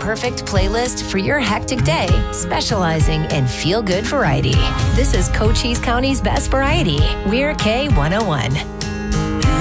perfect playlist for your hectic day, specializing in feel-good variety. This is Cochise County's best variety. We're K101.